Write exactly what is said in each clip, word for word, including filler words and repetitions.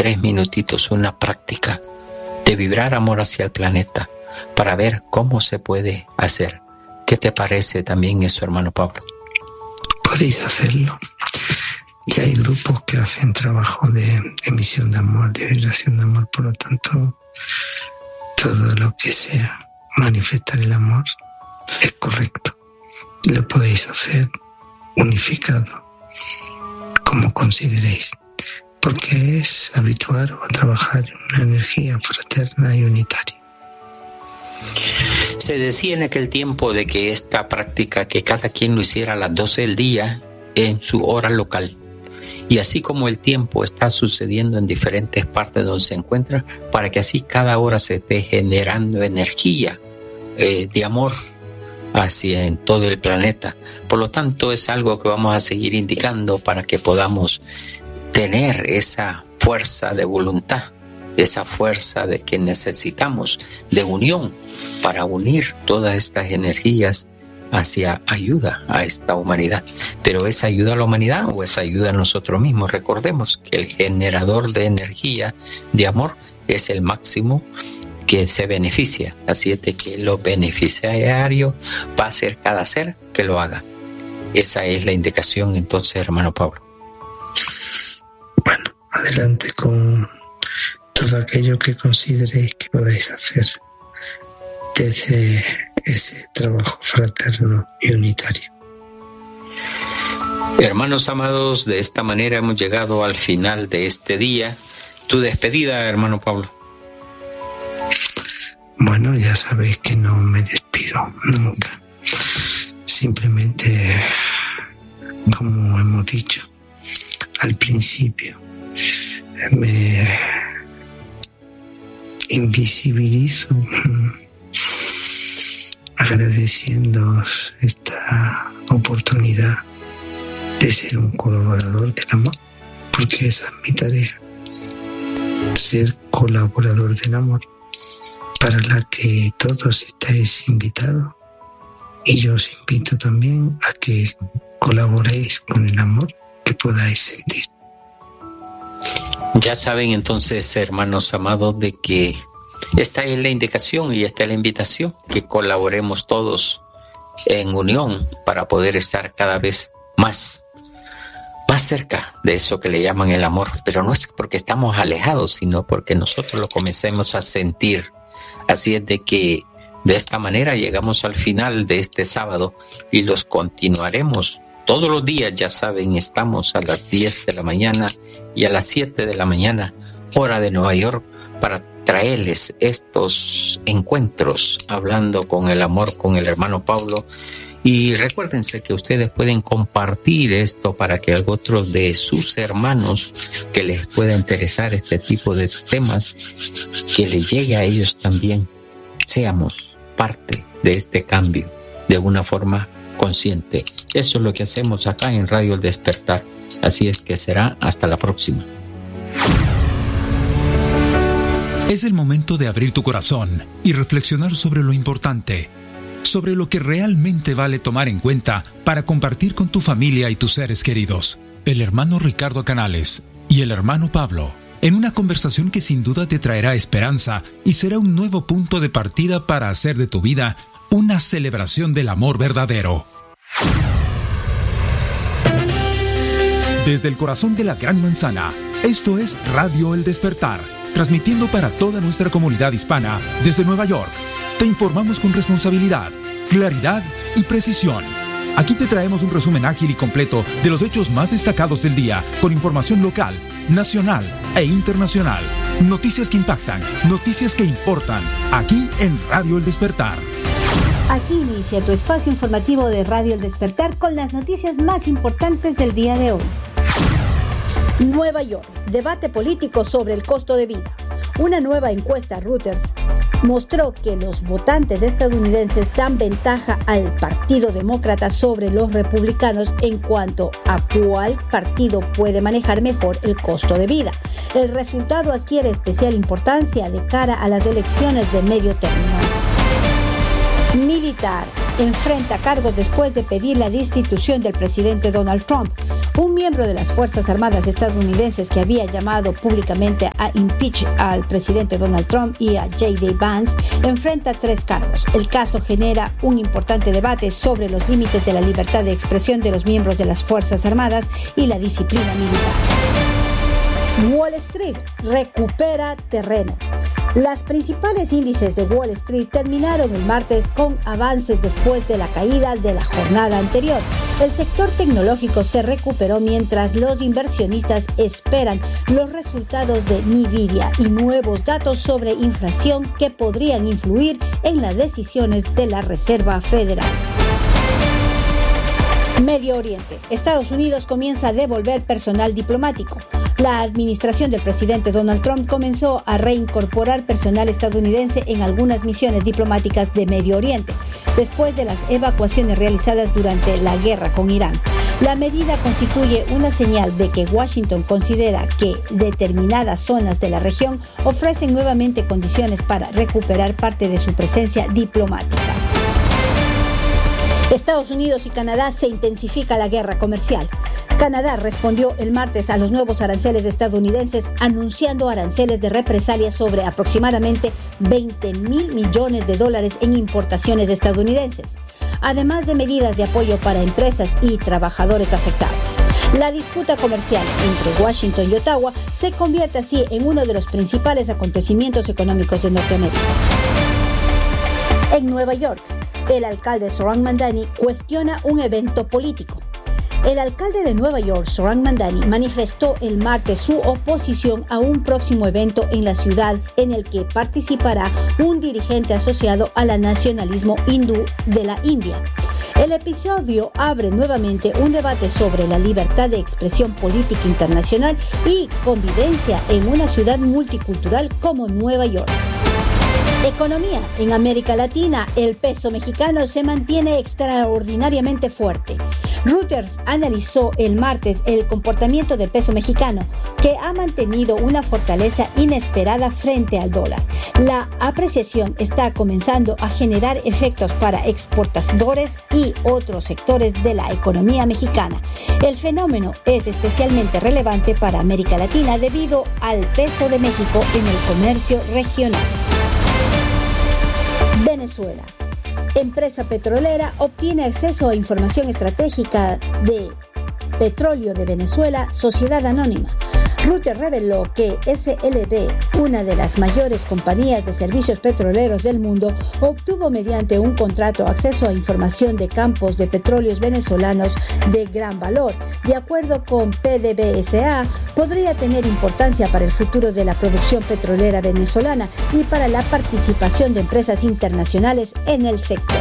tres minutitos, una práctica de vibrar amor hacia el planeta para ver cómo se puede hacer. ¿Qué te parece también eso, hermano Pablo? Podéis hacerlo. Y hay grupos que hacen trabajo de emisión de amor, de vibración de amor, por lo tanto, todo lo que sea manifestar el amor es correcto. Lo podéis hacer unificado, como consideréis, porque es habituar a trabajar en una energía fraterna y unitaria. Se decía en aquel tiempo de que esta práctica, que cada quien lo hiciera a las doce del día en su hora local. Y así como el tiempo está sucediendo en diferentes partes donde se encuentra, para que así cada hora se esté generando energía eh, de amor hacia en todo el planeta. Por lo tanto, es algo que vamos a seguir indicando para que podamos tener esa fuerza de voluntad, esa fuerza de que necesitamos de unión para unir todas estas energías hacia ayuda a esta humanidad. Pero ¿es ayuda a la humanidad o es ayuda a nosotros mismos? Recordemos que el generador de energía, de amor, es el máximo que se beneficia. Así es de que lo beneficiario va a ser cada ser que lo haga. Esa es la indicación entonces, hermano Pablo. Bueno, adelante con todo aquello que consideréis que podáis hacer desde ese trabajo fraterno y unitario. Hermanos amados, de esta manera hemos llegado al final de este día. Tu despedida, hermano Pablo. Bueno, ya sabéis que no me despido nunca. Simplemente, como hemos dicho al principio, me invisibilizo agradeciéndoos esta oportunidad de ser un colaborador del amor, porque esa es mi tarea, ser colaborador del amor, para la que todos estáis invitados, y yo os invito también a que colaboréis con el amor que podáis sentir. Ya saben entonces, hermanos amados, de que esta es la indicación y esta es la invitación, que colaboremos todos en unión para poder estar cada vez más, más cerca de eso que le llaman el amor. Pero no es porque estamos alejados, sino porque nosotros lo comencemos a sentir. Así es de que de esta manera llegamos al final de este sábado y los continuaremos todos los días. Ya saben, estamos a las diez de la mañana y a las siete de la mañana, hora de Nueva York, para traerles estos encuentros hablando con el amor, con el hermano Pablo. Y recuérdense que ustedes pueden compartir esto para que otros de sus hermanos que les pueda interesar este tipo de temas, que les llegue a ellos también. Seamos parte de este cambio de una forma consciente. Eso es lo que hacemos acá en Radio El Despertar. Así es que será hasta la próxima. Es el momento de abrir tu corazón y reflexionar sobre lo importante, sobre lo que realmente vale tomar en cuenta para compartir con tu familia y tus seres queridos. El hermano Ricardo Canales y el hermano Pablo, en una conversación que sin duda te traerá esperanza y será un nuevo punto de partida para hacer de tu vida una celebración del amor verdadero. Desde el corazón de la Gran Manzana, esto es Radio El Despertar, transmitiendo para toda nuestra comunidad hispana desde Nueva York. Te informamos con responsabilidad, claridad y precisión. Aquí te traemos un resumen ágil y completo de los hechos más destacados del día, con información local, nacional e internacional. Noticias que impactan, noticias que importan, aquí en Radio El Despertar. Aquí inicia tu espacio informativo de Radio El Despertar con las noticias más importantes del día de hoy. Nueva York, debate político sobre el costo de vida. Una nueva encuesta Reuters mostró que los votantes estadounidenses dan ventaja al Partido Demócrata sobre los republicanos en cuanto a cuál partido puede manejar mejor el costo de vida. El resultado adquiere especial importancia de cara a las elecciones de medio término. Militar enfrenta cargos después de pedir la destitución del presidente Donald Trump. Un miembro de las Fuerzas Armadas estadounidenses que había llamado públicamente a impeach al presidente Donald Trump y a J D Vance enfrenta tres cargos. El caso genera un importante debate sobre los límites de la libertad de expresión de los miembros de las Fuerzas Armadas y la disciplina militar. Wall Street recupera terreno. Las principales índices de Wall Street terminaron el martes con avances después de la caída de la jornada anterior. El sector tecnológico se recuperó mientras los inversionistas esperan los resultados de Nvidia y nuevos datos sobre inflación que podrían influir en las decisiones de la Reserva Federal. Medio Oriente. Estados Unidos comienza a devolver personal diplomático. La administración del presidente Donald Trump comenzó a reincorporar personal estadounidense en algunas misiones diplomáticas de Medio Oriente, después de las evacuaciones realizadas durante la guerra con Irán. La medida constituye una señal de que Washington considera que determinadas zonas de la región ofrecen nuevamente condiciones para recuperar parte de su presencia diplomática. Estados Unidos y Canadá se intensifica la guerra comercial. Canadá respondió el martes a los nuevos aranceles estadounidenses anunciando aranceles de represalia sobre aproximadamente veinte mil millones de dólares en importaciones estadounidenses, además de medidas de apoyo para empresas y trabajadores afectados. La disputa comercial entre Washington y Ottawa se convierte así en uno de los principales acontecimientos económicos de Norteamérica. En Nueva York, el alcalde Zohran Mamdani cuestiona un evento político. El alcalde de Nueva York, Zohran Mamdani, manifestó el martes su oposición a un próximo evento en la ciudad en el que participará un dirigente asociado al nacionalismo hindú de la India. El episodio abre nuevamente un debate sobre la libertad de expresión política internacional y convivencia en una ciudad multicultural como Nueva York. Economía. En América Latina, el peso mexicano se mantiene extraordinariamente fuerte. Reuters analizó el martes el comportamiento del peso mexicano, que ha mantenido una fortaleza inesperada frente al dólar. La apreciación está comenzando a generar efectos para exportadores y otros sectores de la economía mexicana. El fenómeno es especialmente relevante para América Latina debido al peso de México en el comercio regional. Venezuela. Empresa petrolera obtiene acceso a información estratégica de Petróleo de Venezuela, Sociedad Anónima. Reuters reveló que S L B, una de las mayores compañías de servicios petroleros del mundo, obtuvo mediante un contrato acceso a información de campos de petróleos venezolanos de gran valor. De acuerdo con P D V S A, podría tener importancia para el futuro de la producción petrolera venezolana y para la participación de empresas internacionales en el sector.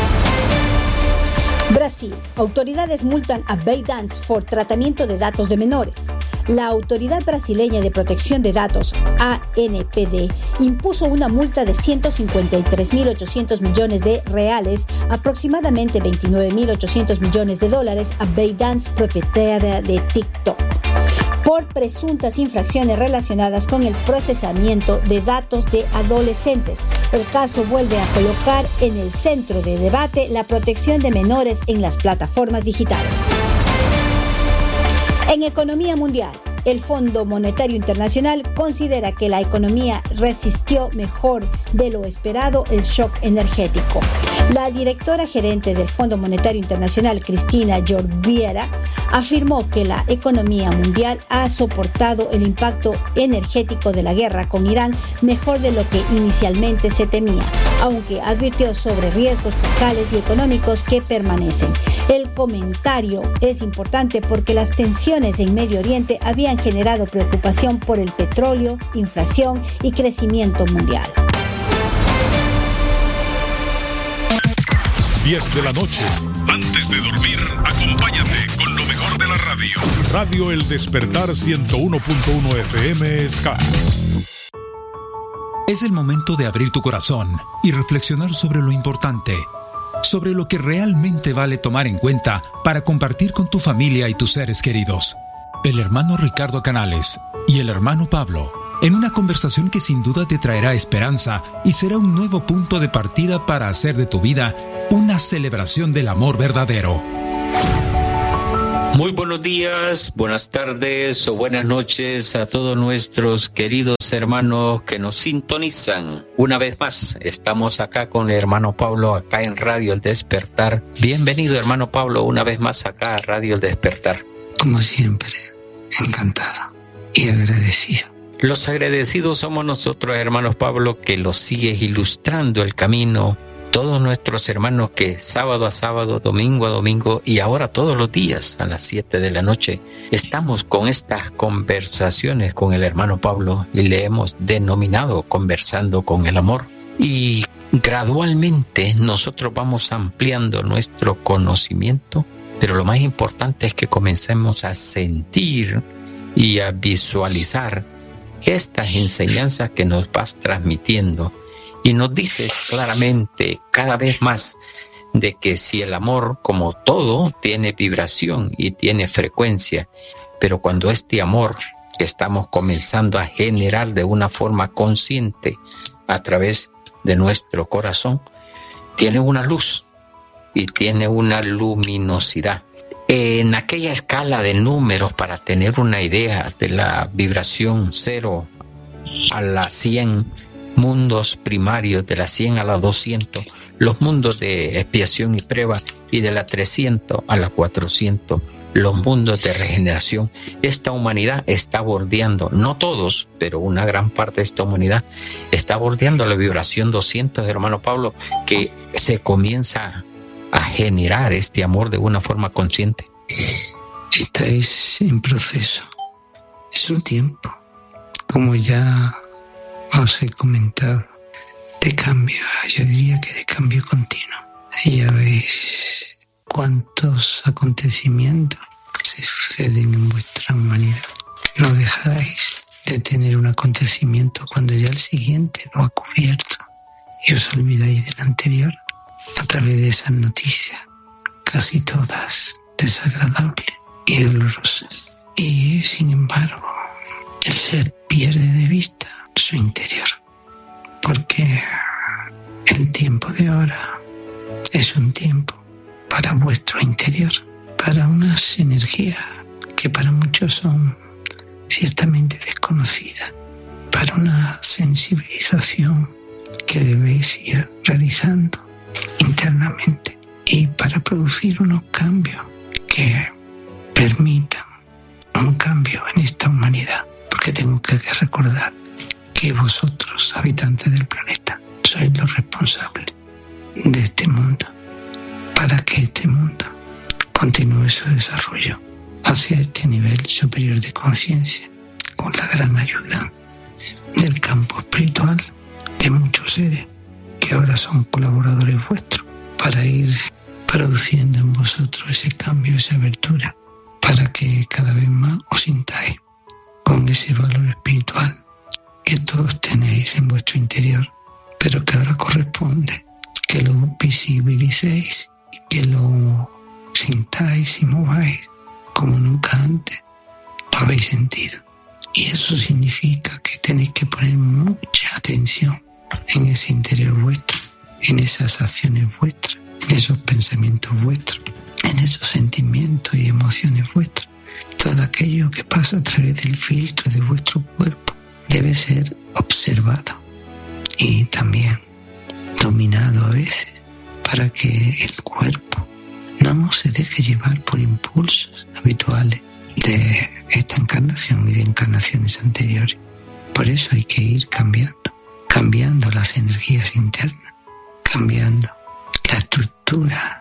Brasil. Autoridades multan a ByteDance por tratamiento de datos de menores. La Autoridad Brasileña de Protección de Datos, A N P D, impuso una multa de ciento cincuenta y tres mil ochocientos millones de reales, aproximadamente veintinueve mil ochocientos millones de dólares, a ByteDance, propietaria de TikTok, por presuntas infracciones relacionadas con el procesamiento de datos de adolescentes. El caso vuelve a colocar en el centro de debate la protección de menores en las plataformas digitales. En economía mundial, el Fondo Monetario Internacional considera que la economía resistió mejor de lo esperado el shock energético. La directora gerente del Fondo Monetario Internacional, Cristina Georgieva, afirmó que la economía mundial ha soportado el impacto energético de la guerra con Irán mejor de lo que inicialmente se temía, aunque advirtió sobre riesgos fiscales y económicos que permanecen. El comentario es importante porque las tensiones en Medio Oriente habían generado preocupación por el petróleo, inflación y crecimiento mundial. diez de la noche. Antes de dormir, acompáñate con lo mejor de la radio. Radio El Despertar ciento uno punto uno F M Ska. Es el momento de abrir tu corazón y reflexionar sobre lo importante, sobre lo que realmente vale tomar en cuenta para compartir con tu familia y tus seres queridos. El hermano Ricardo Canales y el hermano Pablo, en una conversación que sin duda te traerá esperanza y será un nuevo punto de partida para hacer de tu vida una celebración del amor verdadero. Muy buenos días, buenas tardes o buenas noches a todos nuestros queridos hermanos que nos sintonizan. Una vez más, estamos acá con el hermano Pablo, acá en Radio El Despertar. Bienvenido, hermano Pablo, una vez más acá a Radio El Despertar. Como siempre, encantado y agradecido. Los agradecidos somos nosotros, hermanos Pablo, que los sigues ilustrando el camino. Todos nuestros hermanos que sábado a sábado, domingo a domingo y ahora todos los días a las siete de la noche estamos con estas conversaciones con el hermano Pablo y le hemos denominado Conversando con el Amor. Y gradualmente nosotros vamos ampliando nuestro conocimiento, pero lo más importante es que comencemos a sentir y a visualizar estas enseñanzas que nos vas transmitiendo. Y nos dice claramente cada vez más de que si el amor, como todo, tiene vibración y tiene frecuencia, pero cuando este amor que estamos comenzando a generar de una forma consciente a través de nuestro corazón, tiene una luz y tiene una luminosidad. En aquella escala de números, para tener una idea de la vibración cero a la cien, mundos primarios de la cien a la doscientos, los mundos de expiación y prueba, y de la trescientos a la cuatrocientos, los mundos de regeneración. Esta humanidad está bordeando, no todos, pero una gran parte de esta humanidad está bordeando la vibración doscientos, hermano Pablo, que se comienza a generar este amor de una forma consciente. Estáis en proceso. Es un tiempo, como ya os he comentado, de cambio, yo diría que de cambio continuo. Ya veis cuántos acontecimientos se suceden en vuestra humanidad. No dejáis de tener un acontecimiento cuando ya el siguiente lo ha cubierto y os olvidáis del anterior a través de esas noticias, casi todas desagradables y dolorosas. Y sin embargo, el ser pierde de vista su interior, porque el tiempo de ahora es un tiempo para vuestro interior, para unas energías que para muchos son ciertamente desconocidas, para una sensibilización que debéis ir realizando internamente y para producir unos cambios que permitan un cambio en esta humanidad, porque tengo que recordar que vosotros, habitantes del planeta, sois los responsables de este mundo, para que este mundo continúe su desarrollo hacia este nivel superior de conciencia, con la gran ayuda del campo espiritual de muchos seres que ahora son colaboradores vuestros, para ir produciendo en vosotros ese cambio, esa abertura, para que cada vez más os sintáis con ese valor espiritual que todos tenéis en vuestro interior, pero que ahora corresponde que lo visibilicéis y que lo sintáis y mováis como nunca antes lo habéis sentido. Y eso significa que tenéis que poner mucha atención en ese interior vuestro, en esas acciones vuestras, en esos pensamientos vuestros, en esos sentimientos y emociones vuestras. Todo aquello que pasa a través del filtro de vuestro cuerpo debe ser observado y también dominado a veces, para que el cuerpo no se deje llevar por impulsos habituales de esta encarnación y de encarnaciones anteriores. Por eso hay que ir cambiando, cambiando las energías internas, cambiando la estructura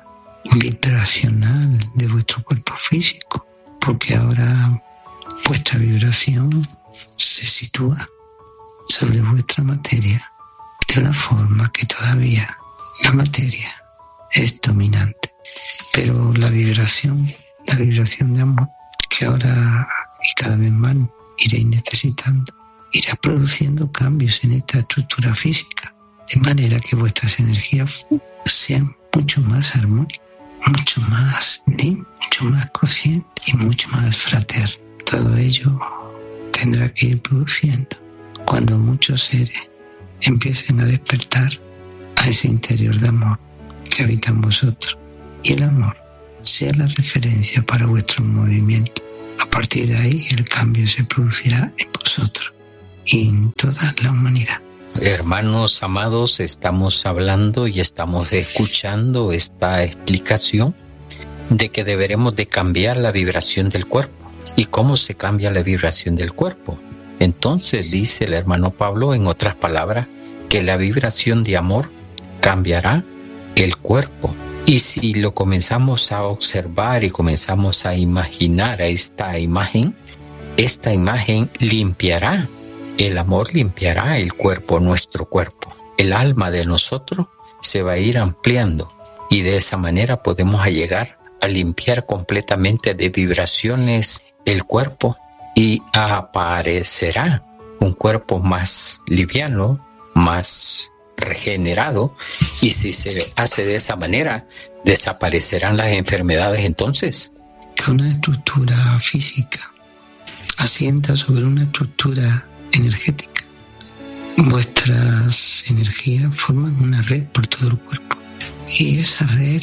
vibracional de vuestro cuerpo físico, porque ahora vuestra vibración se sitúa sobre vuestra materia de una forma que todavía la materia es dominante, pero la vibración, la vibración de amor que ahora y cada vez más iréis necesitando, irá produciendo cambios en esta estructura física, de manera que vuestras energías sean mucho más armónicas, mucho más limpias, mucho más conscientes y mucho más fraternas. Todo ello tendrá que ir produciendo cuando muchos seres empiecen a despertar a ese interior de amor que habita en vosotros. Y el amor sea la referencia para vuestro movimiento. A partir de ahí el cambio se producirá en vosotros y en toda la humanidad. Hermanos amados, estamos hablando y estamos escuchando esta explicación de que deberemos de cambiar la vibración del cuerpo. ¿Y cómo se cambia la vibración del cuerpo? Entonces dice el hermano Pablo, en otras palabras, que la vibración de amor cambiará el cuerpo. Y si lo comenzamos a observar y comenzamos a imaginar a esta imagen, esta imagen limpiará. El amor limpiará el cuerpo, nuestro cuerpo. El alma de nosotros se va a ir ampliando y de esa manera podemos llegar a limpiar completamente de vibraciones el cuerpo y aparecerá un cuerpo más liviano, más regenerado, y si se hace de esa manera desaparecerán las enfermedades. Entonces, que una estructura física asienta sobre una estructura energética. Vuestras energías forman una red por todo el cuerpo y esa red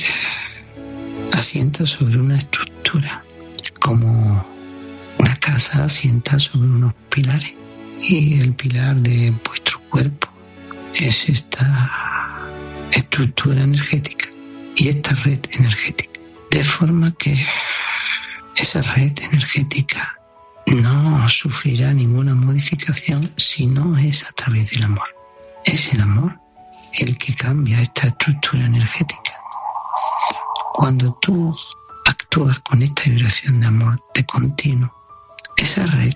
asienta sobre una estructura, como una casa asienta sobre unos pilares, y el pilar de vuestro cuerpo es esta estructura energética y esta red energética, de forma que esa red energética no sufrirá ninguna modificación si no es a través del amor. Es el amor el que cambia esta estructura energética. Cuando tú actúas con esta vibración de amor de continuo, esa red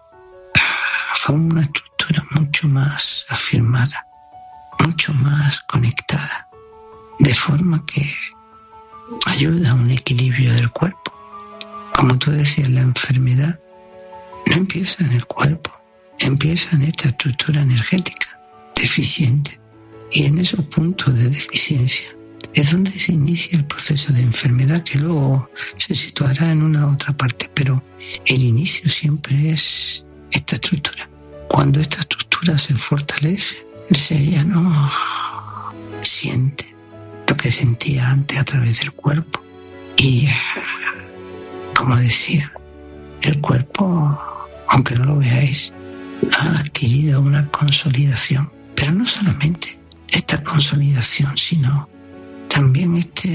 forma una estructura mucho más afirmada, mucho más conectada, de forma que ayuda a un equilibrio del cuerpo. Como tú decías, la enfermedad no empieza en el cuerpo, empieza en esta estructura energética deficiente, y en esos puntos de deficiencia es donde se inicia el proceso de enfermedad, que luego se situará en una otra parte, pero el inicio siempre es esta estructura. Cuando esta estructura se fortalece, ella no siente lo que sentía antes a través del cuerpo, y como decía, el cuerpo, aunque no lo veáis, ha adquirido una consolidación, pero no solamente esta consolidación, sino también esta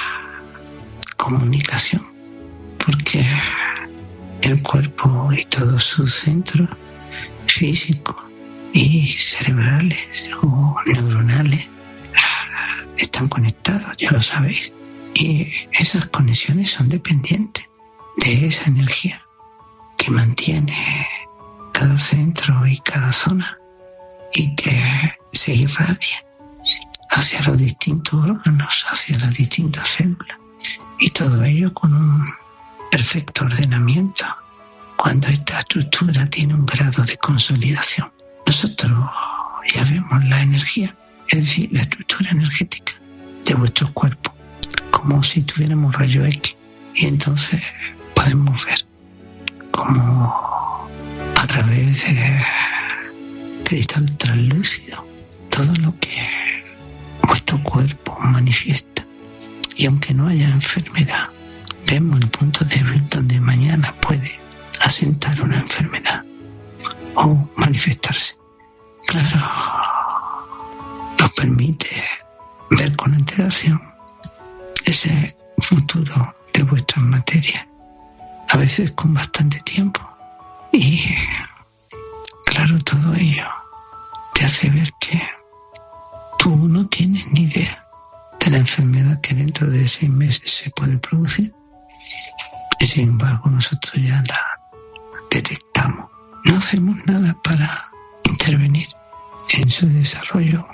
comunicación, porque el cuerpo y todos sus centros físicos y cerebrales o neuronales están conectados, ya lo sabéis, y esas conexiones son dependientes de esa energía que mantiene cada centro y cada zona y que se irradia hacia los distintos órganos, hacia las distintas células, y todo ello con un perfecto ordenamiento cuando esta estructura tiene un grado de consolidación. Nosotros ya vemos la energía, es decir, la estructura energética de vuestro cuerpo, como si tuviéramos rayo X, y entonces podemos ver cómo a través de cristal translúcido todo lo que vuestro cuerpo manifiesta. Y aunque no haya enfermedad, vemos el punto débil donde mañana puede asentar una enfermedad o manifestarse. Claro, nos permite ver con antelación ese futuro de vuestras materias, a veces con bastante tiempo. Y claro, todo ello te hace ver que tú no tienes ni idea de la enfermedad que dentro de seis meses se puede producir. Y sin embargo, nosotros ya la detectamos. No hacemos nada para intervenir en su desarrollo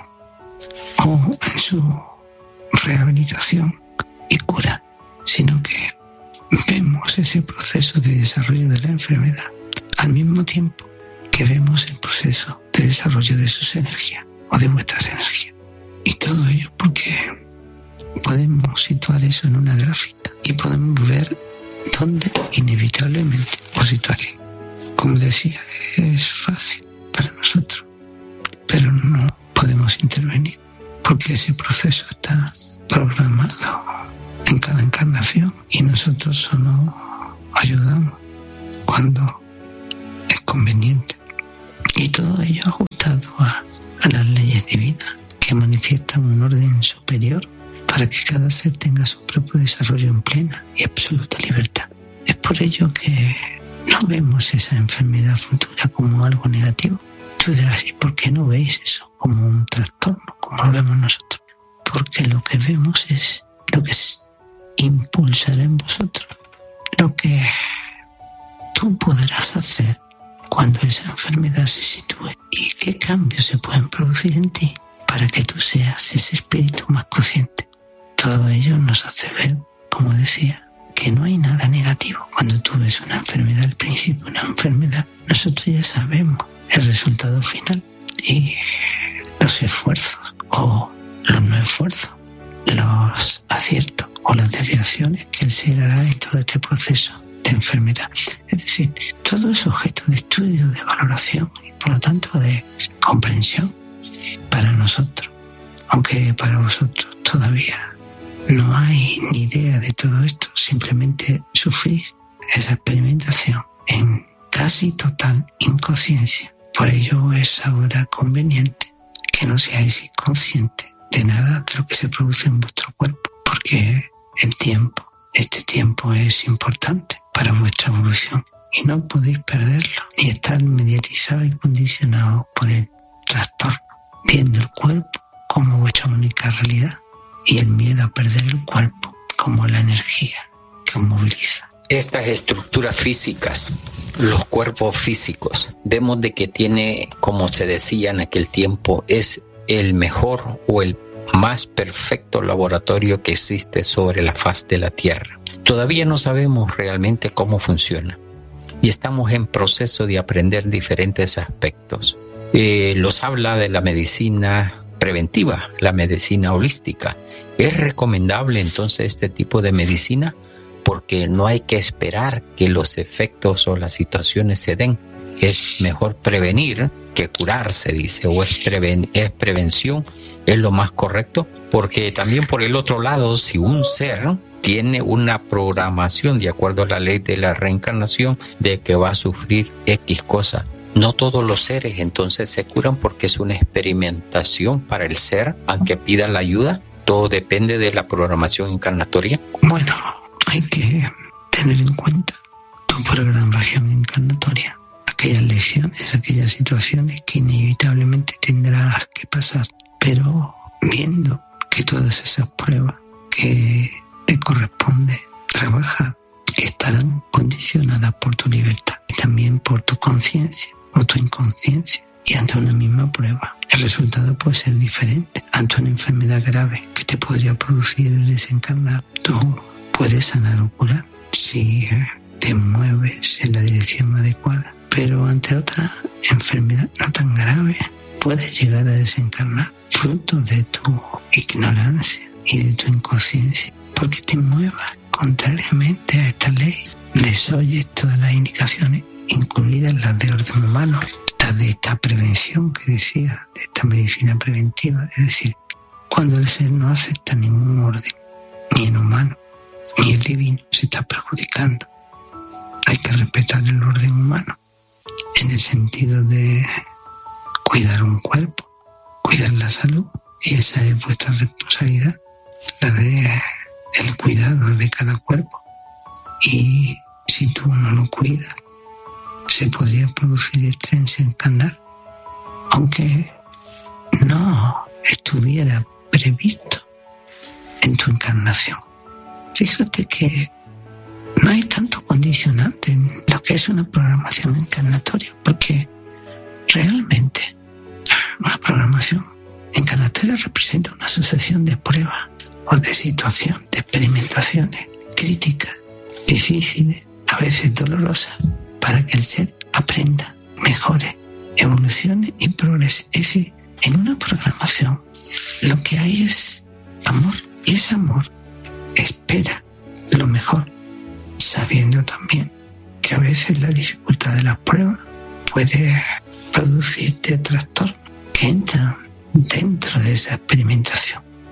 o en su rehabilitación y cura, sino que vemos ese proceso de desarrollo de la enfermedad al mismo tiempo que vemos el proceso de desarrollo de sus energías o de vuestras energías. Y todo ello porque podemos situar eso en una gráfica y podemos ver dónde inevitablemente lo situaré. Como decía, es fácil para nosotros, pero no podemos intervenir porque ese proceso está programado en cada encarnación, y nosotros solo ayudamos cuando es conveniente, y todo ello ajustado a, a las leyes divinas que manifiestan un orden superior para que cada ser tenga su propio desarrollo en plena y absoluta libertad. Es por ello que no vemos esa enfermedad futura como algo negativo. Tú dirás, ¿y por qué no veis eso como un trastorno, como lo vemos nosotros? Porque lo que vemos es lo que impulsará en vosotros, lo que tú podrás hacer cuando esa enfermedad se sitúe, y qué cambios se pueden producir en ti para que tú seas ese espíritu más consciente. Todo ello nos hace ver, como decía, que no hay nada negativo. Cuando tú ves una enfermedad, al principio una enfermedad, nosotros ya sabemos el resultado final y los esfuerzos o los no esfuerzos, los aciertos o las desviaciones que el ser hará en todo este proceso de enfermedad. Es decir, todo es objeto de estudio, de valoración y por lo tanto de comprensión para nosotros, aunque para vosotros todavía no hay ni idea de todo esto. Simplemente sufrís esa experimentación en casi total inconsciencia. Por ello es ahora conveniente que no seáis conscientes de nada de lo que se produce en vuestro cuerpo, porque el tiempo, este tiempo es importante para vuestra evolución y no podéis perderlo, ni estar mediatizado y condicionado por el trastorno, viendo el cuerpo como vuestra única realidad y el miedo a perder el cuerpo como la energía que os moviliza. Estas estructuras físicas, los cuerpos físicos, vemos de que tiene, como se decía en aquel tiempo, es el mejor o el más perfecto laboratorio que existe sobre la faz de la Tierra. Todavía no sabemos realmente cómo funciona y estamos en proceso de aprender diferentes aspectos. Eh, los habla de la medicina preventiva, la medicina holística. ¿Es recomendable entonces este tipo de medicina? Porque no hay que esperar que los efectos o las situaciones se den. Es mejor prevenir que curar, se dice, o es, preven- es prevención, es lo más correcto, porque también por el otro lado, si un ser tiene una programación de acuerdo a la ley de la reencarnación de que va a sufrir X cosa, no todos los seres entonces se curan porque es una experimentación para el ser, aunque pida la ayuda, todo depende de la programación encarnatoria. Bueno, hay que tener en cuenta tu programación encarnatoria, aquellas lecciones, aquellas situaciones que inevitablemente tendrás que pasar, pero viendo que todas esas pruebas que te corresponde trabajar estarán condicionadas por tu libertad y también por tu conciencia o tu inconsciencia, y ante una misma prueba el resultado puede ser diferente. Ante una enfermedad grave que te podría producir el desencarnar, tú puedes sanar o curar si te mueves en la dirección adecuada, pero ante otra enfermedad no tan grave puedes llegar a desencarnar fruto de tu ignorancia y de tu inconsciencia, porque te muevas contrariamente a esta ley, desoyes todas las indicaciones, incluidas las de orden humano, las de esta prevención que decía, de esta medicina preventiva. Es decir, cuando el ser no acepta ningún orden, ni el humano ni el divino, se está perjudicando. Hay que respetar el orden humano en el sentido de cuidar un cuerpo, cuidar la salud, y esa es vuestra responsabilidad, la de el cuidado de cada cuerpo. Y si tú no lo cuidas, se podría producir este desencarnar, aunque no estuviera previsto en tu encarnación. Fíjate que no hay tanto condicionante en lo que es una programación encarnatoria, porque realmente una programación encarnatoria representa una sucesión de pruebas o de situaciones, de experimentaciones críticas, difíciles, a veces dolorosas, para que el ser aprenda, mejore, evolucione y progrese. Es decir, en una programación lo que hay es amor, y ese amor espera lo mejor, sabiendo también que a veces la dificultad de las pruebas puede producirte trastornos que entran dentro de esa experimentación.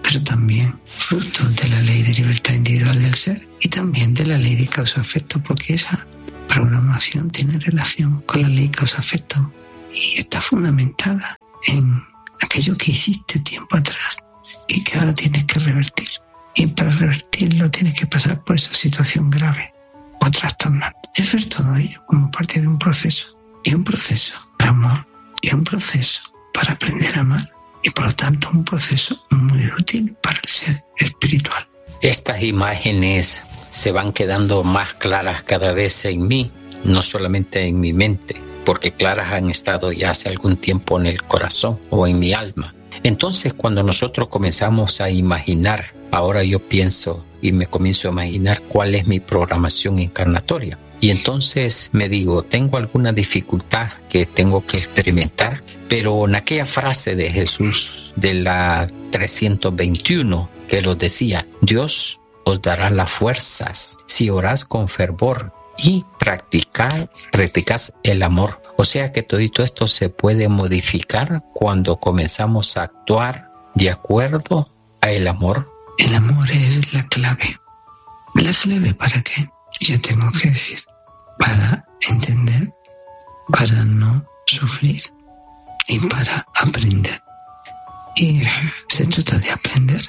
pero también fruto de la ley de libertad individual del ser y también de la ley de causa-efecto, porque esa programación tiene relación con la ley causa-efecto y está fundamentada en aquello que hiciste tiempo atrás y que ahora tienes que revertir. Y para revertirlo tienes que pasar por esa situación grave o trastornante. Es ver todo ello como parte de un proceso. Y un proceso para amor, y un proceso para aprender a amar, y por lo tanto un proceso muy útil para el ser espiritual. Estas imágenes se van quedando más claras cada vez en mí, no solamente en mi mente, porque claras han estado ya hace algún tiempo en el corazón o en mi alma. Entonces, cuando nosotros comenzamos a imaginar, ahora yo pienso y me comienzo a imaginar cuál es mi programación encarnatoria. Y entonces me digo, tengo alguna dificultad que tengo que experimentar, pero en aquella frase de Jesús de la trescientos veintiuno que lo decía, Dios os dará las fuerzas si orás con fervor y practicar, practicas el amor. O sea que todo esto se puede modificar cuando comenzamos a actuar de acuerdo a el amor. El amor es la clave. ¿La clave para qué? Yo tengo que decir, para entender, para no sufrir y para aprender. Y se trata de aprender.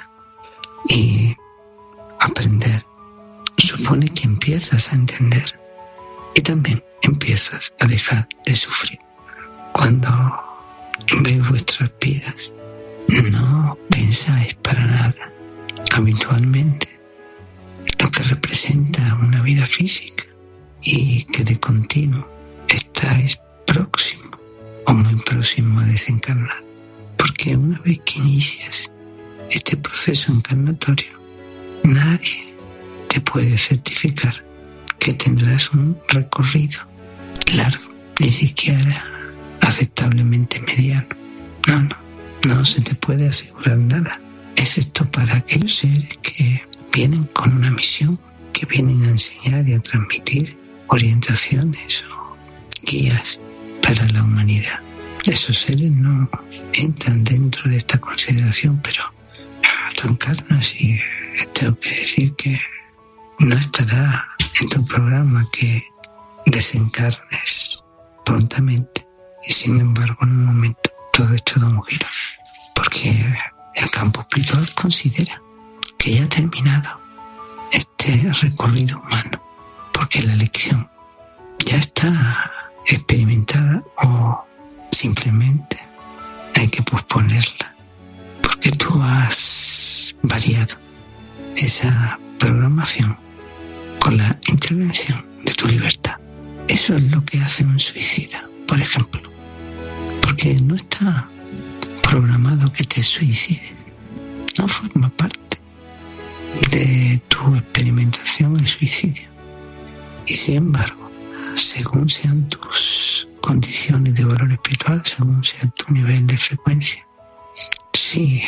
Y aprender supone que empiezas a entender y también empiezas a dejar de sufrir. Cuando veis vuestras vidas, no pensáis para nada habitualmente lo que representa una vida física y que de continuo estáis próximo o muy próximo a desencarnar. Porque una vez que inicias este proceso encarnatorio, nadie te puede certificar que tendrás un recorrido largo, ni siquiera aceptablemente mediano. No, no, no se te puede asegurar nada, excepto para aquellos seres que vienen con una misión, que vienen a enseñar y a transmitir orientaciones o guías para la humanidad. Esos seres no entran dentro de esta consideración, pero tú encarnas y tengo que decir que no estará en tu programa que desencarnes prontamente. Y sin embargo, en un momento, todo esto da un giro. Porque el campo espiritual considera que ya ha terminado este recorrido humano. Porque la lección ya está experimentada o simplemente hay que posponerla. Porque tú has variado esa programación con la intervención de tu libertad. Eso es lo que hace un suicida, por ejemplo. Porque no está programado que te suicides. No forma parte de tu experimentación el suicidio. Y sin embargo, según sean tus condiciones de valor espiritual, según sea tu nivel de frecuencia, si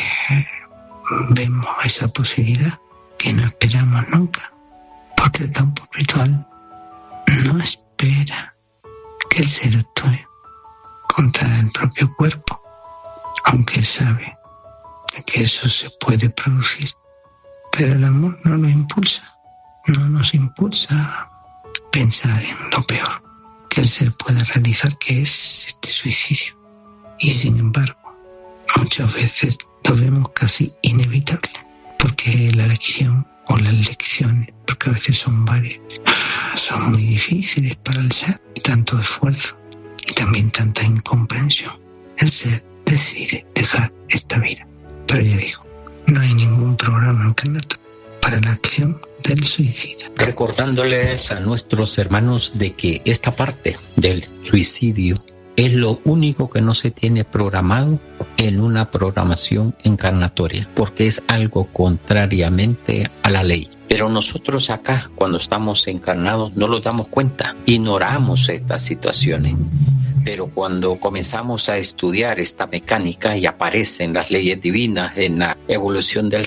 vemos esa posibilidad que no esperamos nunca, porque el campo espiritual no espera que el ser actúe contra el propio cuerpo, aunque sabe que eso se puede producir. Pero el amor no lo impulsa, no nos impulsa a pensar en lo peor que el ser pueda realizar, que es este suicidio. Y sin embargo, muchas veces lo vemos casi inevitable, porque la lección o las lecciones, porque a veces son varias, son muy difíciles para el ser, y tanto esfuerzo y también tanta incomprensión. El ser decide dejar esta vida. Pero ya digo, no hay ningún programa encarnatorio para la acción del suicida. Recordándoles a nuestros hermanos de que esta parte del suicidio es lo único que no se tiene programado en una programación encarnatoria, porque es algo contrariamente a la ley. Pero nosotros acá, cuando estamos encarnados, no nos damos cuenta, ignoramos estas situaciones. Pero cuando comenzamos a estudiar esta mecánica y aparecen las leyes divinas en la evolución del ser,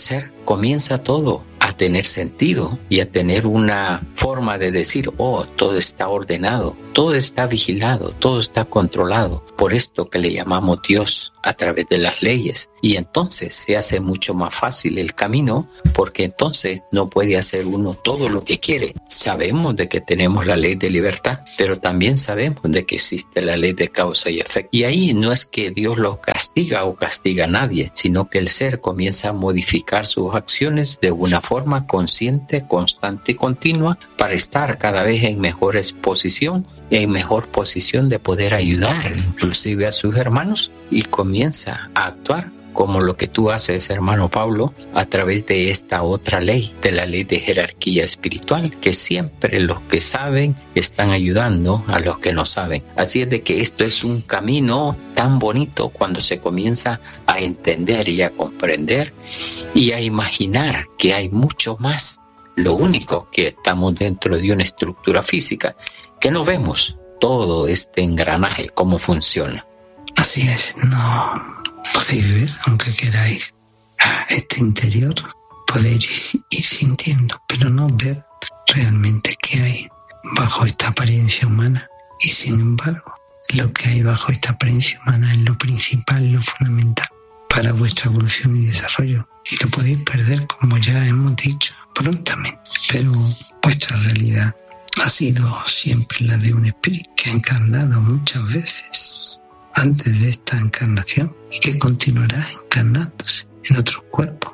comienza todo a tener sentido y a tener una forma de decir, oh, todo está ordenado, todo está vigilado, todo está controlado por esto que le llamamos Dios a través de las leyes. Y entonces se hace mucho más fácil el camino, porque entonces no puede hacer uno todo lo que quiere. Sabemos de que tenemos la ley de libertad, pero también sabemos de que existe la ley de causa y efecto. Y ahí no es que Dios los castiga o castiga a nadie, sino que el ser comienza a modificar sus acciones de una forma consciente, constante y continua para estar cada vez en mejor posición, en mejor posición de poder ayudar inclusive a sus hermanos, y comienza a actuar como lo que tú haces, hermano Pablo, a través de esta otra ley, de la ley de jerarquía espiritual, que siempre los que saben están ayudando a los que no saben. Así es de que esto es un camino tan bonito cuando se comienza a entender y a comprender y a imaginar que hay mucho más. Lo único que estamos dentro de una estructura física, que no vemos todo este engranaje, cómo funciona. Así es, no podéis ver, aunque queráis, este interior, podéis ir sintiendo, pero no ver realmente qué hay bajo esta apariencia humana. Y sin embargo, lo que hay bajo esta apariencia humana es lo principal, lo fundamental para vuestra evolución y desarrollo. Y lo podéis perder, como ya hemos dicho, prontamente. Pero vuestra realidad ha sido siempre la de un espíritu que ha encarnado muchas veces antes de esta encarnación y que continuará encarnándose en otros cuerpos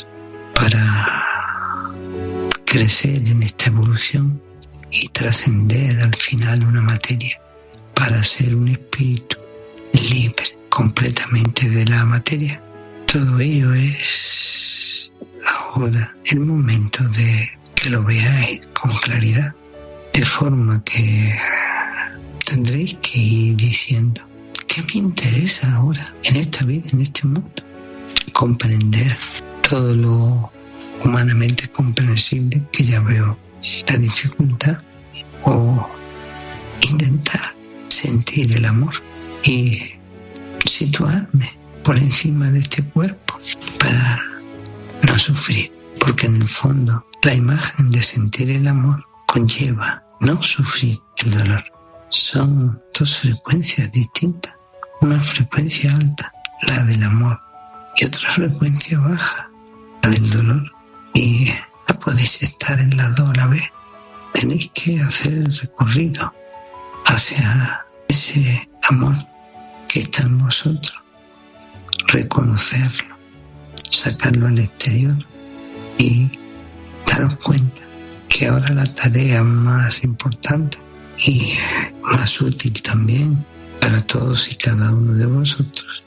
para crecer en esta evolución y trascender al final una materia para ser un espíritu libre completamente de la materia. Todo ello es ahora el momento de que lo veáis con claridad, de forma que tendréis que ir diciendo: ¿qué me interesa ahora en esta vida, en este mundo? Comprender todo lo humanamente comprensible, que ya veo la dificultad, o intentar sentir el amor y situarme por encima de este cuerpo para no sufrir, porque en el fondo la imagen de sentir el amor conlleva no sufrir el dolor. Son dos frecuencias distintas, una frecuencia alta, la del amor, y otra frecuencia baja, la del dolor, y no podéis estar en las dos a la vez. Tenéis que hacer el recorrido hacia ese amor que está en vosotros, reconocerlo, sacarlo al exterior y daros cuenta que ahora la tarea más importante y más útil también para todos y cada uno de vosotros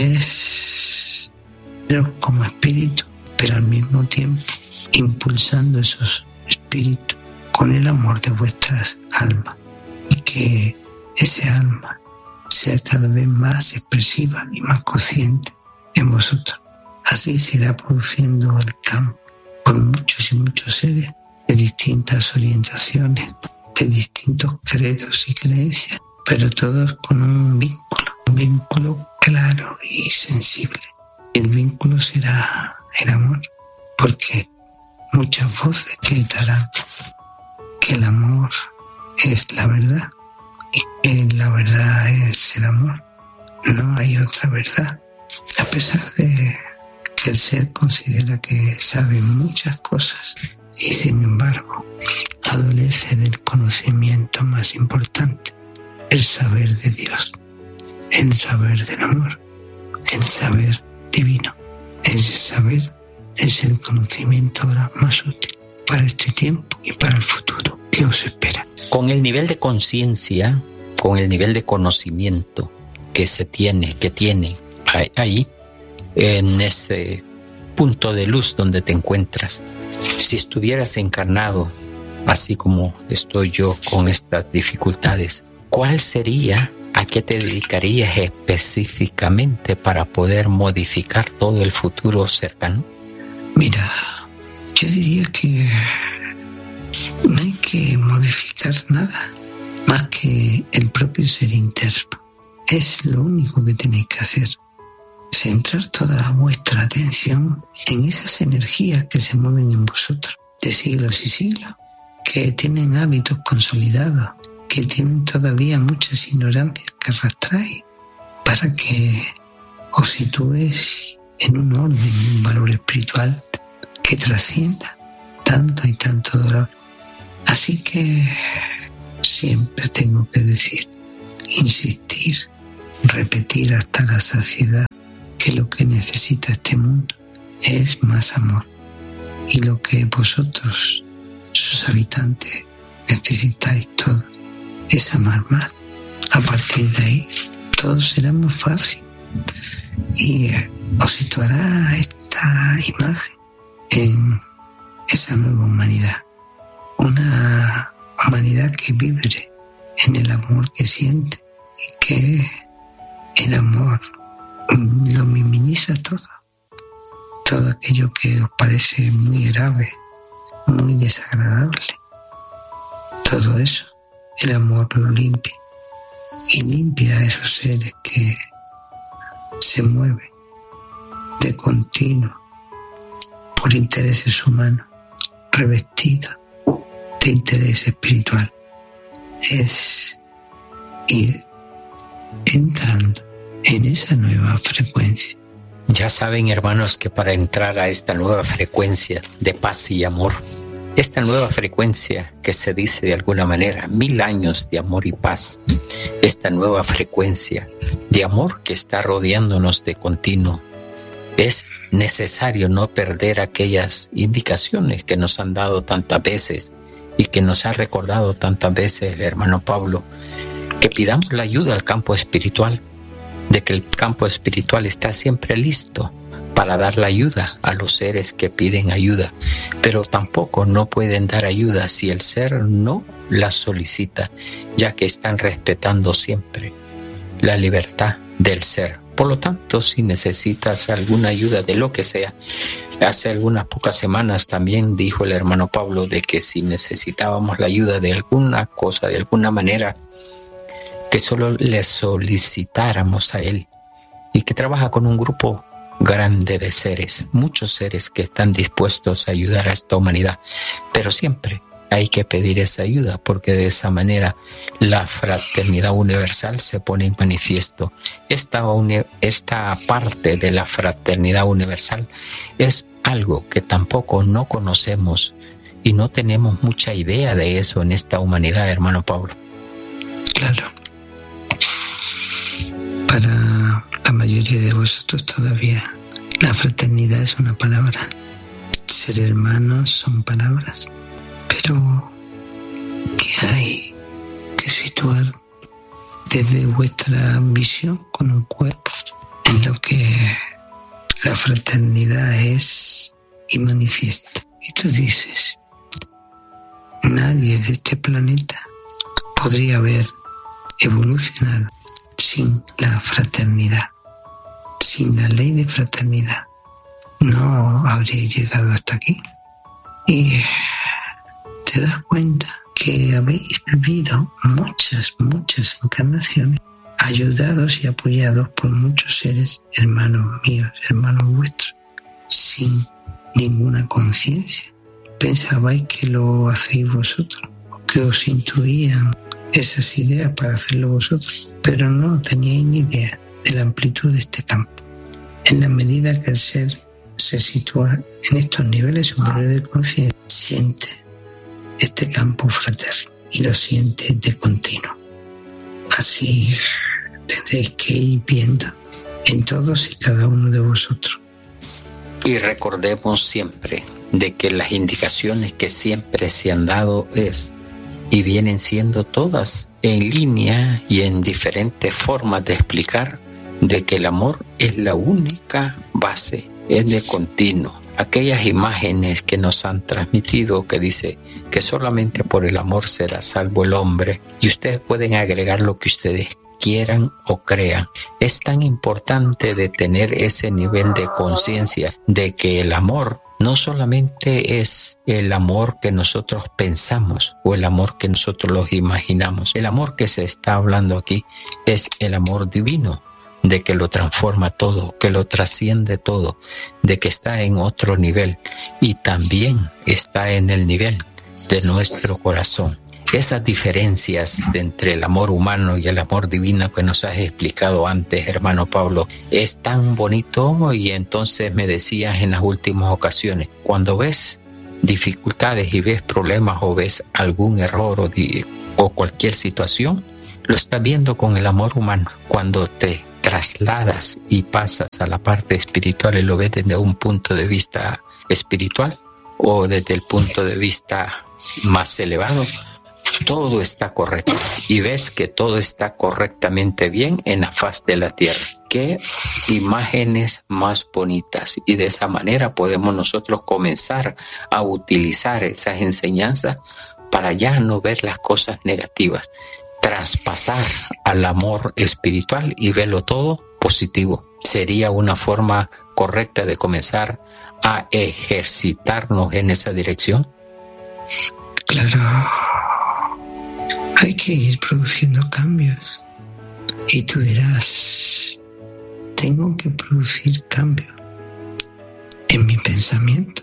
es veros como espíritu, pero al mismo tiempo impulsando esos espíritus con el amor de vuestras almas, y que ese alma sea cada vez más expresiva y más consciente en vosotros. Así se irá produciendo el campo por muchos y muchos seres de distintas orientaciones, de distintos credos y creencias, pero todos con un vínculo, un vínculo claro y sensible. El vínculo será el amor, porque muchas voces gritarán que el amor es la verdad, y que la verdad es el amor. No hay otra verdad, a pesar de que el ser considera que sabe muchas cosas y sin embargo adolece del conocimiento más importante, el saber de Dios, el saber del amor, el saber divino. Ese saber es el conocimiento más útil para este tiempo y para el futuro que os espera. Con el nivel de conciencia, con el nivel de conocimiento que se tiene, que tiene ahí, en ese punto de luz donde te encuentras, si estuvieras encarnado así como estoy yo con estas dificultades, ¿cuál sería, a qué te dedicarías específicamente para poder modificar todo el futuro cercano? Mira, yo diría que no hay que modificar nada más que el propio ser interno. Es lo único que tenéis que hacer. centrar toda vuestra atención en esas energías que se mueven en vosotros de siglos y siglos, que tienen hábitos consolidados, que tienen todavía muchas ignorancias que arrastráis, para que os sitúes en un orden, en un valor espiritual que trascienda tanto y tanto dolor. Así que siempre tengo que decir, insistir, repetir hasta la saciedad que lo que necesita este mundo es más amor, y lo que vosotros, sus habitantes, necesitáis todos es amar más. A partir de ahí todo será más fácil y eh, os situará esta imagen en esa nueva humanidad, una humanidad que vibre en el amor que siente y que el amor lo minimiza todo, todo aquello que os parece muy grave, muy desagradable, todo eso el amor lo limpia, y limpia a esos seres que se mueven de continuo por intereses humanos, revestidos de interés espiritual. Es ir entrando en esa nueva frecuencia. Ya saben, hermanos, que para entrar a esta nueva frecuencia de paz y amor, esta nueva frecuencia que se dice de alguna manera mil años de amor y paz, esta nueva frecuencia de amor que está rodeándonos de continuo, es necesario no perder aquellas indicaciones que nos han dado tantas veces y que nos ha recordado tantas veces el hermano Pablo, que pidamos la ayuda al campo espiritual, de que el campo espiritual está siempre listo para dar la ayuda a los seres que piden ayuda, pero tampoco no pueden dar ayuda si el ser no la solicita, ya que están respetando siempre la libertad del ser. Por lo tanto, si necesitas alguna ayuda de lo que sea, hace algunas pocas semanas también dijo el hermano Pablo de que si necesitábamos la ayuda de alguna cosa, de alguna manera, que solo le solicitáramos a él, y que trabaja con un grupo grande de seres, muchos seres que están dispuestos a ayudar a esta humanidad, pero siempre hay que pedir esa ayuda, porque de esa manera la fraternidad universal se pone en manifiesto. Esta, uni- esta parte de la fraternidad universal es algo que tampoco no conocemos y no tenemos mucha idea de eso en esta humanidad, hermano Pablo. Claro. Para la mayoría de vosotros todavía la fraternidad es una palabra, ser hermanos son palabras, pero ¿qué hay que situar desde vuestra visión con un cuerpo en lo que la fraternidad es y manifiesta? Y tú dices, nadie de este planeta podría haber evolucionado sin la fraternidad, sin la ley de fraternidad. No habría llegado hasta aquí. Y te das cuenta que habéis vivido muchas, muchas encarnaciones, ayudados y apoyados por muchos seres, hermanos míos, hermanos vuestros, sin ninguna conciencia. Pensabais que lo hacéis vosotros, que os intuían esas ideas para hacerlo vosotros, pero no teníais ni idea de la amplitud de este campo. En la medida que el ser se sitúa en estos niveles superiores de conciencia, siente este campo fraterno y lo siente de continuo. Así tendréis que ir viendo en todos y cada uno de vosotros. Y recordemos siempre de que las indicaciones que siempre se han dado es y vienen siendo todas en línea y en diferentes formas de explicar de que el amor es la única base, es de continuo. Aquellas imágenes que nos han transmitido que dice que solamente por el amor será salvo el hombre, y ustedes pueden agregar lo que ustedes quieran o crean. Es tan importante de tener ese nivel de conciencia de que el amor no solamente es el amor que nosotros pensamos o el amor que nosotros los imaginamos. El amor que se está hablando aquí es el amor divino, de que lo transforma todo, que lo trasciende todo, de que está en otro nivel y también está en el nivel de nuestro corazón. Esas diferencias de entre el amor humano y el amor divino que nos has explicado antes, hermano Pablo, es tan bonito. Y entonces me decías en las últimas ocasiones, cuando ves dificultades y ves problemas o ves algún error o, di- o cualquier situación, lo estás viendo con el amor humano. Cuando te trasladas y pasas a la parte espiritual y lo ves desde un punto de vista espiritual o desde el punto de vista más elevado, todo está correcto y ves que todo está correctamente bien en la faz de la tierra. Qué imágenes más bonitas, y de esa manera podemos nosotros comenzar a utilizar esas enseñanzas para ya no ver las cosas negativas, traspasar al amor espiritual y verlo todo positivo. Sería una forma correcta de comenzar a ejercitarnos en esa dirección. Claro, hay que ir produciendo cambios. Y tú dirás, tengo que producir cambios en mi pensamiento.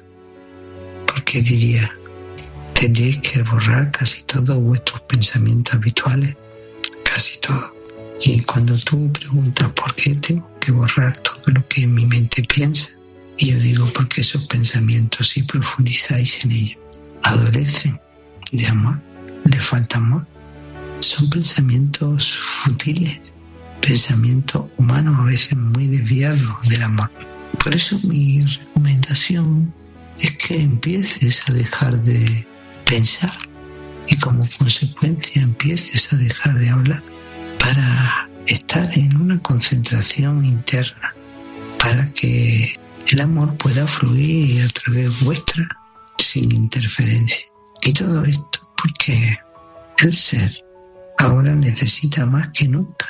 Porque diría, tendréis que borrar casi todos vuestros pensamientos habituales, casi todo. Y cuando tú preguntas por qué tengo que borrar todo lo que en mi mente piensa, y yo digo, porque esos pensamientos, si profundizáis en ellos, adolecen de amor, le falta amor. Son pensamientos futiles, pensamientos humanos a veces muy desviados del amor. Por eso mi recomendación es que empieces a dejar de pensar y como consecuencia empieces a dejar de hablar para estar en una concentración interna, para que el amor pueda fluir a través vuestra sin interferencia. Y todo esto porque el ser ahora necesita más que nunca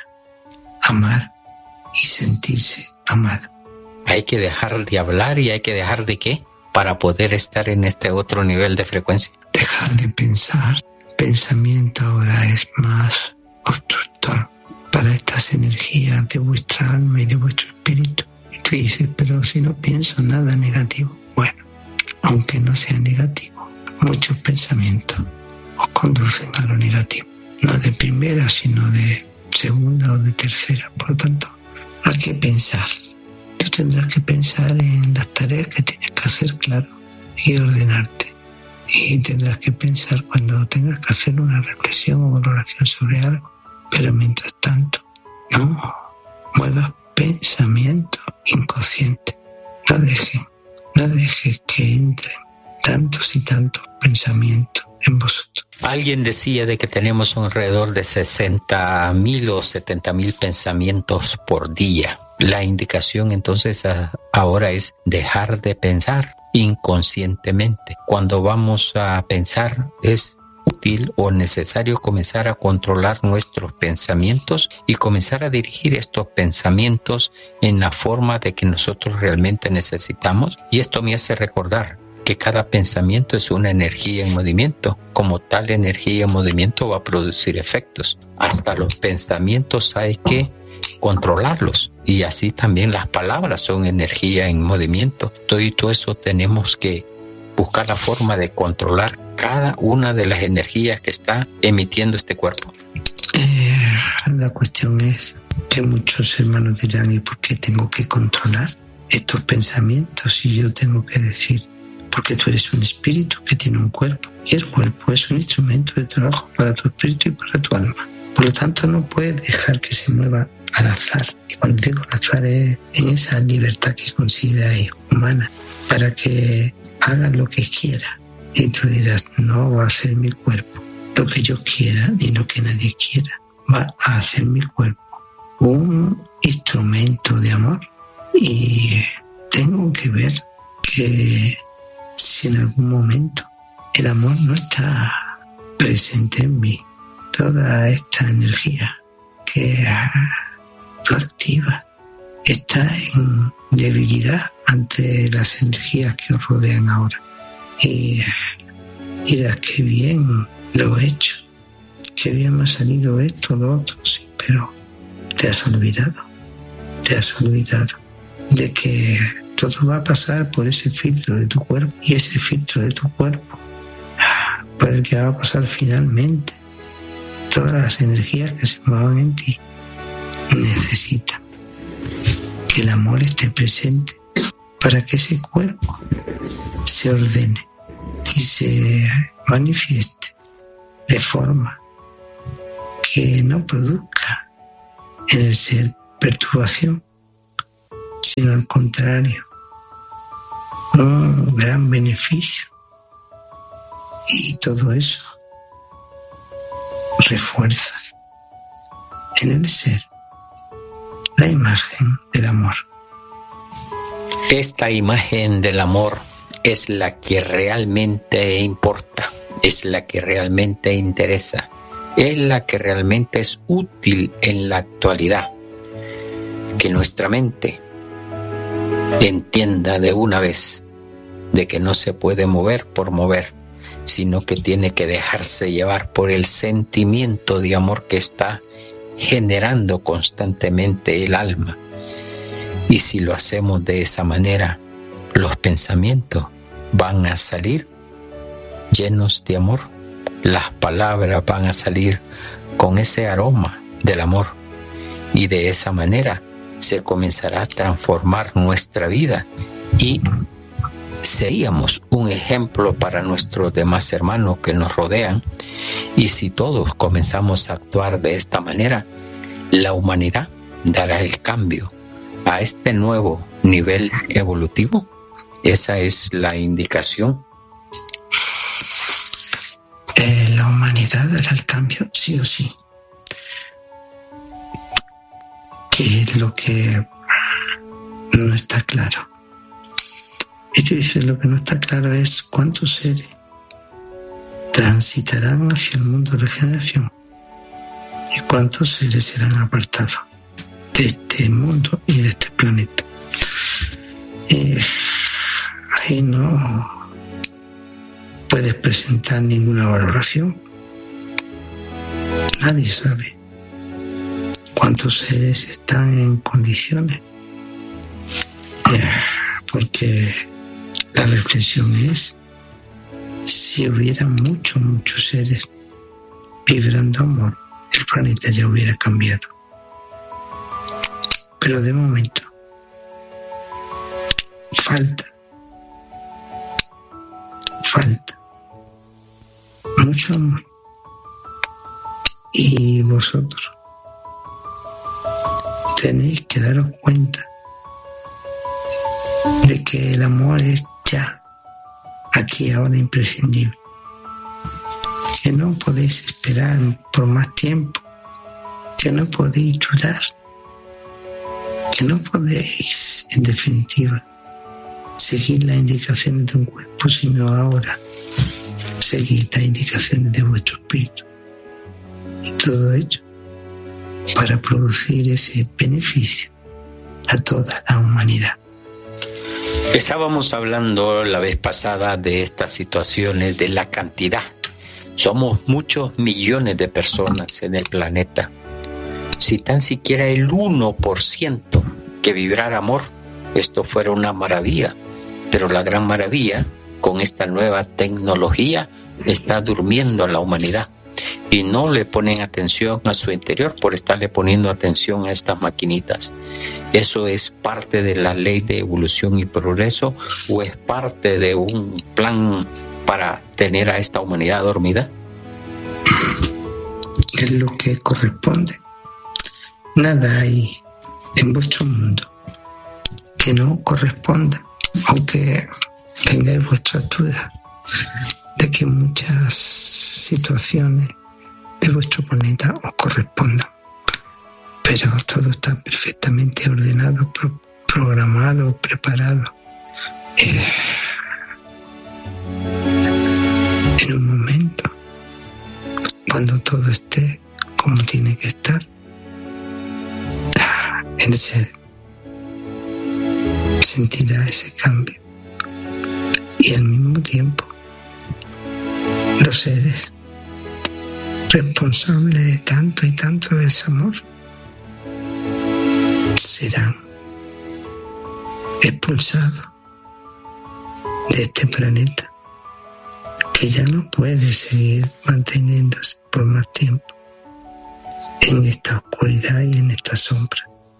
amar y sentirse amado. Hay que dejar de hablar y hay que dejar de qué para poder estar en este otro nivel de frecuencia. Dejar de pensar. Pensamiento ahora es más obstructor para estas energías de vuestra alma y de vuestro espíritu. Y tú dices, pero si no pienso nada negativo. Bueno, aunque no sea negativo, muchos pensamientos os conducen a lo negativo. No de primera, sino de segunda o de tercera. Por lo tanto, hay que pensar. Tú tendrás que pensar en las tareas que tienes que hacer, claro, y ordenarte. Y tendrás que pensar cuando tengas que hacer una reflexión o valoración sobre algo. Pero mientras tanto, no muevas pensamientos inconscientes. No dejes, no dejes que entren tantos y tantos pensamientos en vosotros. Alguien decía de que tenemos alrededor de sesenta mil o setenta mil pensamientos por día. La indicación entonces ahora es dejar de pensar inconscientemente. Cuando vamos a pensar es útil o necesario comenzar a controlar nuestros pensamientos y comenzar a dirigir estos pensamientos en la forma de que nosotros realmente necesitamos. Y esto me hace recordar que cada pensamiento es una energía en movimiento. Como tal energía en movimiento va a producir efectos. Hasta los pensamientos hay que controlarlos. Y así también las palabras son energía en movimiento. Todo y todo eso tenemos que buscar la forma de controlar cada una de las energías que está emitiendo este cuerpo. Eh, la cuestión es que muchos hermanos dirán, ¿y por qué tengo que controlar estos pensamientos si yo tengo que decir? Porque tú eres un espíritu que tiene un cuerpo y el cuerpo es un instrumento de trabajo para tu espíritu y para tu alma. Por lo tanto, no puedes dejar que se mueva al azar. Y cuando digo al azar es en esa libertad que consideráis humana, para que haga lo que quiera. Y tú dirás, no va a hacer mi cuerpo lo que yo quiera ni lo que nadie quiera. Va a hacer mi cuerpo un instrumento de amor. Y tengo que ver que si en algún momento el amor no está presente en mí, toda esta energía que tú activas está en debilidad ante las energías que os rodean ahora. Y dirás, qué bien lo he hecho, qué bien me ha salido esto, lo otro, sí, pero te has olvidado te has olvidado de que todo va a pasar por ese filtro de tu cuerpo, y ese filtro de tu cuerpo por el que va a pasar finalmente todas las energías que se mueven en ti, necesitan que el amor esté presente para que ese cuerpo se ordene y se manifieste de forma que no produzca en el ser perturbación, sino al contrario, un gran beneficio. Y todo eso refuerza en el ser la imagen del amor. Esta imagen del amor es la que realmente importa, es la que realmente interesa, es la que realmente es útil en la actualidad. Que nuestra mente entienda de una vez de que no se puede mover por mover, sino que tiene que dejarse llevar por el sentimiento de amor que está generando constantemente el alma. Y si lo hacemos de esa manera, los pensamientos van a salir llenos de amor, las palabras van a salir con ese aroma del amor, y de esa manera se comenzará a transformar nuestra vida y seríamos un ejemplo para nuestros demás hermanos que nos rodean. Y si todos comenzamos a actuar de esta manera, la humanidad dará el cambio a este nuevo nivel evolutivo. Esa es la indicación. Eh, la humanidad dará el cambio, sí o sí. ¿Qué es lo que no está claro? Y te dice, lo que no está claro es cuántos seres transitarán hacia el mundo de regeneración y cuántos seres serán apartados de este mundo y de este planeta. Eh, ahí no puedes presentar ninguna valoración. Nadie sabe cuántos seres están en condiciones, eh, porque la reflexión es, si hubiera muchos, muchos seres vibrando amor, el planeta ya hubiera cambiado. Pero de momento falta, falta mucho amor. Y vosotros tenéis que daros cuenta de que el amor es ya, aquí, ahora, imprescindible. Que no podéis esperar por más tiempo, que no podéis dudar, que no podéis, en definitiva, seguir las indicaciones de un cuerpo, sino ahora seguir las indicaciones de vuestro espíritu. Y todo ello para producir ese beneficio a toda la humanidad. Estábamos hablando la vez pasada de estas situaciones, de la cantidad. Somos muchos millones de personas en el planeta. Si tan siquiera el uno por ciento que vibrara amor, esto fuera una maravilla. Pero la gran maravilla, con esta nueva tecnología, está durmiendo a la humanidad. Y no le ponen atención a su interior por estarle poniendo atención a estas maquinitas. ¿Eso es parte de la ley de evolución y progreso o es parte de un plan para tener a esta humanidad dormida? Es lo que corresponde. Nada hay en vuestro mundo que no corresponda, aunque tengáis vuestras dudas de que muchas situaciones de vuestro planeta os correspondan, pero todo está perfectamente ordenado, pro- programado, preparado. Eh, en un momento, cuando todo esté como tiene que estar, el ser sentirá ese cambio, y al mismo tiempo los seres responsables de tanto y tanto desamor serán expulsados de este planeta, que ya no puede seguir manteniéndose por más tiempo en esta oscuridad y en esta sombra.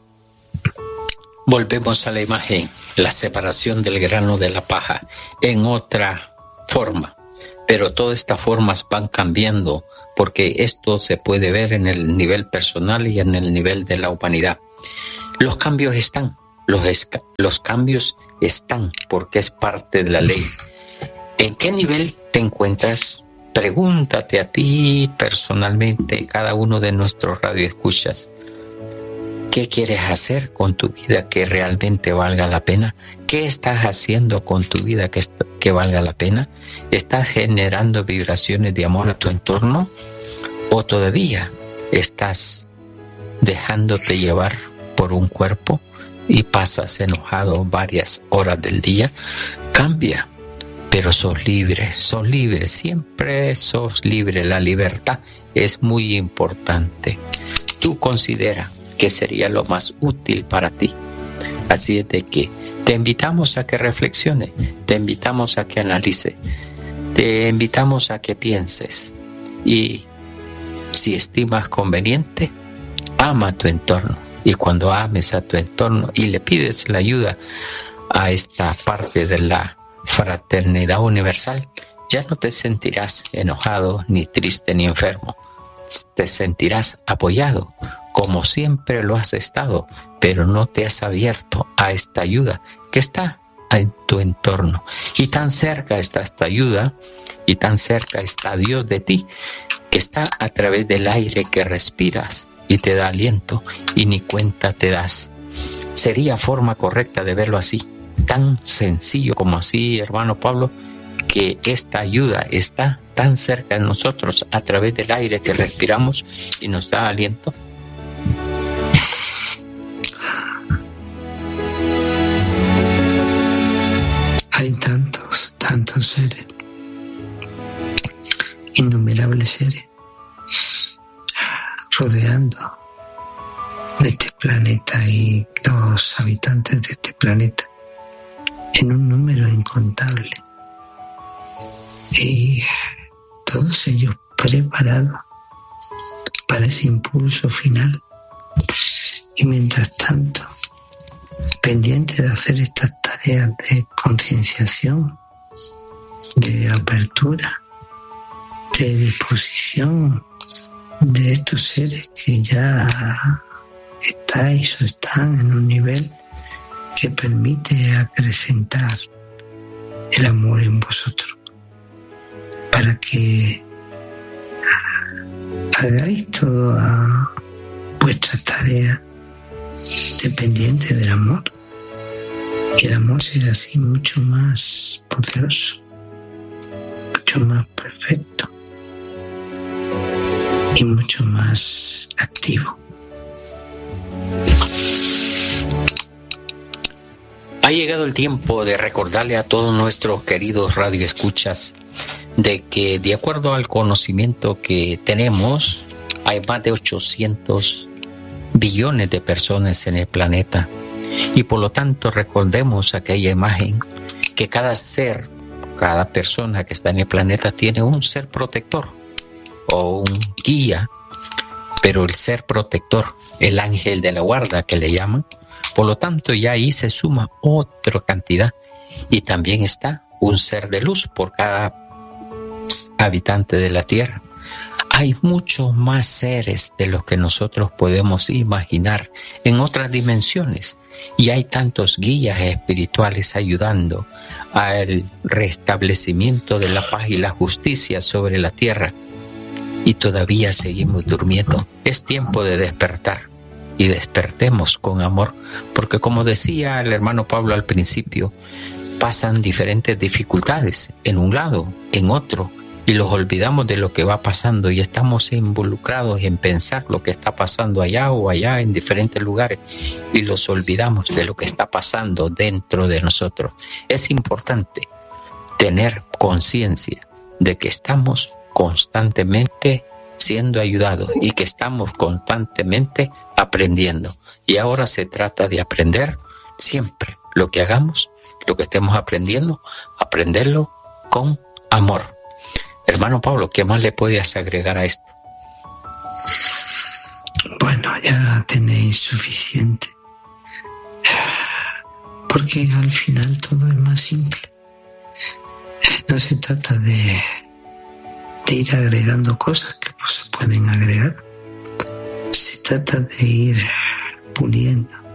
Volvemos a la imagen, la separación del grano de la paja en otra forma, pero todas estas formas van cambiando porque esto se puede ver en el nivel personal y en el nivel de la humanidad. Los cambios están, los, esca- los cambios están porque es parte de la ley. ¿En qué nivel te encuentras? Pregúntate a ti personalmente, cada uno de nuestros radioescuchas. ¿Qué quieres hacer con tu vida que realmente valga la pena? ¿Qué estás haciendo con tu vida que, est- que valga la pena? ¿Estás generando vibraciones de amor a tu entorno? ¿O todavía estás dejándote llevar por un cuerpo y pasas enojado varias horas del día? Cambia, pero sos libre, sos libre, siempre sos libre. La libertad es muy importante. Tú considera que sería lo más útil para ti. Así es de que te invitamos a que reflexiones, te invitamos a que analices, te invitamos a que pienses y si estimas conveniente, ama tu entorno. Y cuando ames a tu entorno y le pides la ayuda a esta parte de la fraternidad universal, ya no te sentirás enojado, ni triste, ni enfermo. Te sentirás apoyado, como siempre lo has estado, pero no te has abierto a esta ayuda que está en tu entorno. Y tan cerca está esta ayuda, y tan cerca está Dios de ti, que está a través del aire que respiras y te da aliento, y ni cuenta te das. Sería forma correcta de verlo así, tan sencillo como así, hermano Pablo, que esta ayuda está tan cerca de nosotros a través del aire que respiramos y nos da aliento. Hay tantos, tantos seres, innumerables seres, rodeando de este planeta y los habitantes de este planeta en un número incontable. Y todos ellos preparados para ese impulso final. Y mientras tanto, pendientes de hacer estas tareas de concienciación, de apertura, de disposición de estos seres que ya estáis o están en un nivel que permite acrecentar el amor en vosotros, para que hagáis toda vuestra tarea dependiente del amor, y el amor será así mucho más poderoso, mucho más perfecto y mucho más activo. Ha llegado el tiempo de recordarle a todos nuestros queridos radioescuchas de que, de acuerdo al conocimiento que tenemos, hay más de ochocientos billones de personas en el planeta, y por lo tanto recordemos aquella imagen que cada ser, cada persona que está en el planeta tiene un ser protector o un guía, pero el ser protector, el ángel de la guarda que le llaman, por lo tanto ya ahí se suma otra cantidad, y también está un ser de luz por cada habitante de la Tierra. Hay muchos más seres de los que nosotros podemos imaginar en otras dimensiones, y hay tantos guías espirituales ayudando al restablecimiento de la paz y la justicia sobre la tierra, y todavía seguimos durmiendo. Es tiempo de despertar, y despertemos con amor, porque como decía el hermano Pablo al principio, pasan diferentes dificultades en un lado, en otro, y los olvidamos de lo que va pasando y estamos involucrados en pensar lo que está pasando allá o allá en diferentes lugares, y los olvidamos de lo que está pasando dentro de nosotros. Es importante tener conciencia de que estamos constantemente siendo ayudados y que estamos constantemente aprendiendo. Y ahora se trata de aprender siempre lo que hagamos, lo que estemos aprendiendo, aprenderlo con amor. Hermano Pablo, ¿qué más le puedes agregar a esto? Bueno, ya tenéis suficiente. Porque al final todo es más simple. No se trata de, de ir agregando cosas que no se pueden agregar. Se trata de ir puliendo,